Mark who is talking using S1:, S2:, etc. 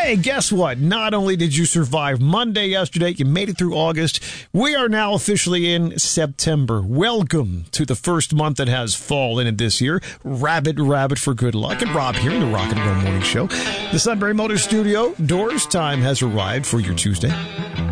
S1: Hey, guess what? Not only did you survive Monday yesterday, you made it through August. We are now officially in September. Welcome to the first month that has fall in it this year. Rabbit for good luck. And Rob here in the Rock and Roll Morning Show. The Sunbury Motors Studio doors time has arrived for your Tuesday.